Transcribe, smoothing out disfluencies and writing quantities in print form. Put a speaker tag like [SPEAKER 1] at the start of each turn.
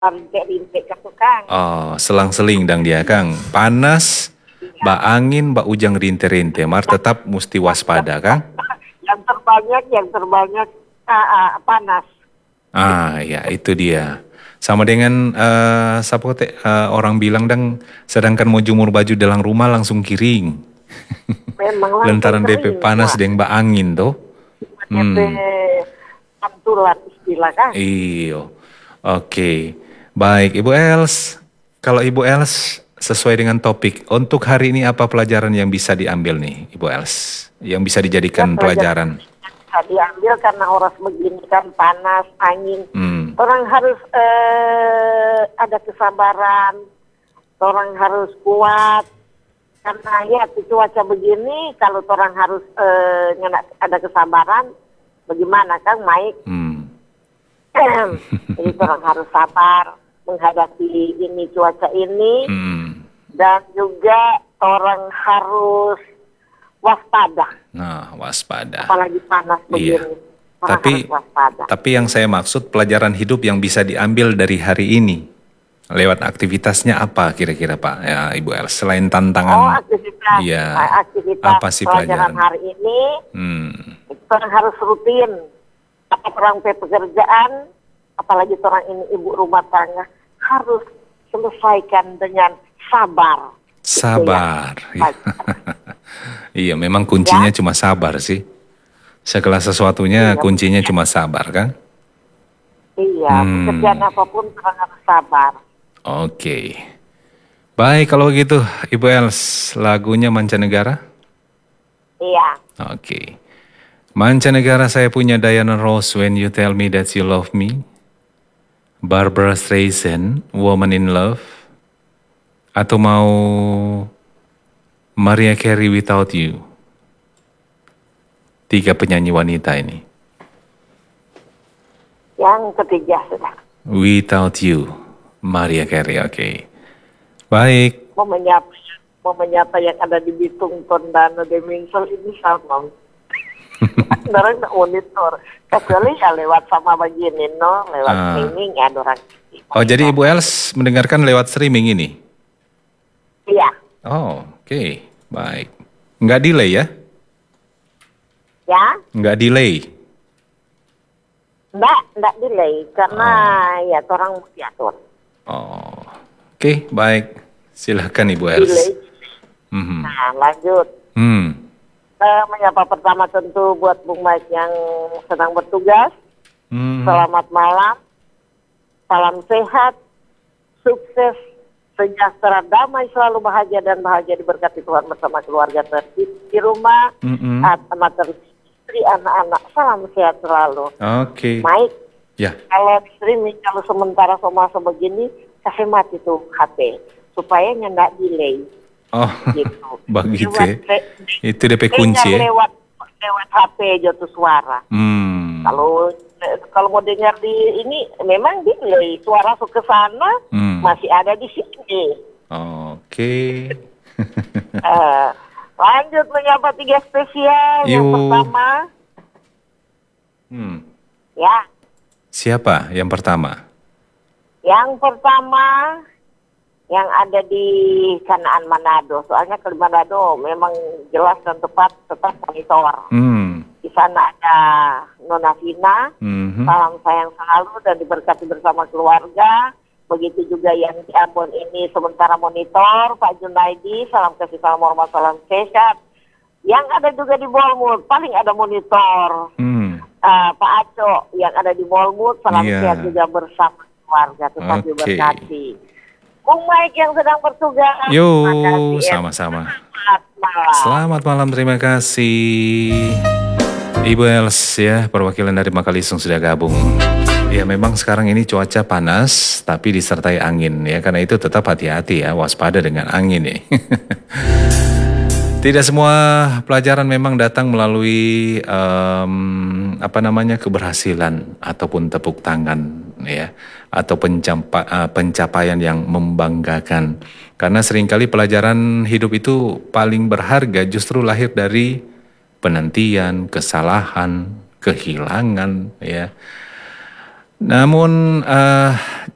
[SPEAKER 1] rintik-rintik ke tukang.
[SPEAKER 2] Oh, selang-seling dang dia, Kang. Panas,
[SPEAKER 1] Iya.
[SPEAKER 2] ba angin, ba ujang rinte-rinte. Mar tetap mesti waspada, Kang.
[SPEAKER 1] Yang terbanyak panas.
[SPEAKER 2] Ah, ya itu dia. Sama dengan orang bilang dang, sedangkan mau jemur baju dalam rumah langsung kiring.
[SPEAKER 1] Memang langsung
[SPEAKER 2] Lantaran DP
[SPEAKER 1] kering,
[SPEAKER 2] panas
[SPEAKER 1] Wak.
[SPEAKER 2] deng ba angin tuh.
[SPEAKER 1] DP pantulan istilah kan.
[SPEAKER 2] Iyo. Oke. Baik, Ibu Els. Kalau Ibu Els sesuai dengan topik, untuk hari ini apa pelajaran yang bisa diambil nih, Ibu Els? Yang bisa
[SPEAKER 1] Ya,
[SPEAKER 2] dijadikan
[SPEAKER 1] pelajaran
[SPEAKER 2] pelajaran.
[SPEAKER 1] bisa diambil karena orang begini kan panas, angin.
[SPEAKER 2] Hmm.
[SPEAKER 1] Orang harus ada kesabaran. Orang harus kuat. Karena ya cuaca begini, kalau orang harus ada kesabaran, bagaimana kan, Mike? Jadi orang harus sabar menghadapi ini cuaca ini, dan juga orang harus waspada.
[SPEAKER 2] Nah, waspada.
[SPEAKER 1] Apalagi panas begini.
[SPEAKER 2] Iya.
[SPEAKER 1] Orang harus waspada.
[SPEAKER 2] Tapi yang saya maksud pelajaran hidup yang bisa diambil dari hari ini. Lewat aktivitasnya apa kira-kira Pak ya, Ibu Els? Selain tantangan.
[SPEAKER 1] Aktivitas.
[SPEAKER 2] Iya.
[SPEAKER 1] Aktivitas
[SPEAKER 2] Apa sih
[SPEAKER 1] pelajaran
[SPEAKER 2] pelajaran?
[SPEAKER 1] hari ini, itu orang harus rutin. Apa orang pekerjaan, apalagi orang ini ibu rumah tangga, harus selesaikan dengan sabar.
[SPEAKER 2] Sabar.
[SPEAKER 1] Gitu ya.
[SPEAKER 2] Iya, memang kuncinya cuma sabar sih. Segala sesuatunya kuncinya cuma sabar kan?
[SPEAKER 1] Iya, pekerjaan apapun orang harus sabar.
[SPEAKER 2] Oke. Baik, kalau begitu Ibu Els, lagunya Mancanegara?
[SPEAKER 1] Iya.
[SPEAKER 2] Oke. Mancanegara saya punya Diana Ross, When You Tell Me That You Love Me. Barbara Streisand, Woman in Love. Atau mau Mariah Carey, Without You. 3 penyanyi wanita ini.
[SPEAKER 1] Yang ketiga sudah.
[SPEAKER 2] Without You, Mariah Carey, oke. Baik.
[SPEAKER 1] Mau menyapa yang ada di Bitung, Tondano, Demingsel ini sama. Orang monitor. Kecuali ya lewat sama begini, no, lewat streaming ya orang.
[SPEAKER 2] Oh, jadi Ibu Els mendengarkan lewat streaming ini?
[SPEAKER 1] Iya.
[SPEAKER 2] Oh, oke. Baik. Nggak delay ya?
[SPEAKER 1] Ya?
[SPEAKER 2] Nggak delay?
[SPEAKER 1] Nggak delay, karena ya orang mesti atur.
[SPEAKER 2] Oh, oke, baik. Silahkan Ibu Els.
[SPEAKER 1] Delay. Nah, lanjut. Menyapa pertama tentu buat Bung Mike yang sedang bertugas. Selamat malam. Salam sehat, sukses, sejahtera, damai, selalu bahagia dan bahagia diberkati Tuhan bersama keluarga tercinta di rumah, teman-teman, istri, anak-anak, salam sehat selalu.
[SPEAKER 2] Oke.
[SPEAKER 1] Mike,
[SPEAKER 2] ya.
[SPEAKER 1] Kalau streaming, kalau sementara semasa begini, kasih mati tuh HP supaya nggak delay.
[SPEAKER 2] Oh,
[SPEAKER 1] gitu.
[SPEAKER 2] Begitu ya. Itu DP kunci ya.
[SPEAKER 1] Lewat HP jatuh suara. Kalau mau dengar di ini memang delay, suara ke sana masih ada di sini.
[SPEAKER 2] Oke.
[SPEAKER 1] Lanjut menyapa 3 spesial. Yang pertama. Ya.
[SPEAKER 2] Siapa yang pertama?
[SPEAKER 1] Yang pertama yang ada di Kanaan Manado. Soalnya ke Manado memang jelas dan tepat tetap monitor. Di sana ada Nona Vina. Salam sayang selalu dan diberkati bersama keluarga. Begitu juga yang di Ambon ini sementara monitor, Pak Junaidi, salam kasih, salam hormat, salam sehat. Yang ada juga di Bolmut, paling ada monitor. Pak Aco yang ada di Bolmut, salam sehat juga bersama keluarga, tetap diberkati. Bung Mike yang sedang bertugas.
[SPEAKER 2] Sama-sama. Selamat malam, terima kasih. Ibu Els ya, perwakilan dari Makalisung sudah gabung. Ya memang sekarang ini cuaca panas tapi disertai angin ya, karena itu tetap hati-hati ya, waspada dengan angin ya. Tidak semua pelajaran memang datang melalui keberhasilan ataupun tepuk tangan ya, atau pencapaian yang membanggakan. Karena seringkali pelajaran hidup itu paling berharga justru lahir dari penantian, kesalahan, kehilangan ya. Namun